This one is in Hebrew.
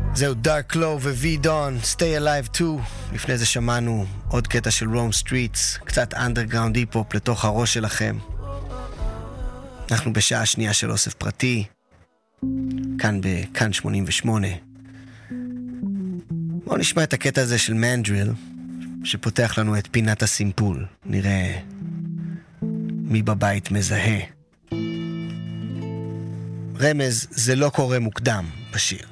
זהו Dark Low ו-V Dawn, Stay Alive 2. לפני זה שמענו עוד קטע של Rome Streets, קצת אנדרגראונד היפ-הופ לתוך הראש שלכם. אנחנו בשעה שנייה של אוסף פרטי, כאן בכאן 88. בואו נשמע את הקטע הזה של מנדריל, שפותח לנו את פינת הסימפול. נראה מי בבית מזהה. רמז, זה לא קורה מוקדם בשיר.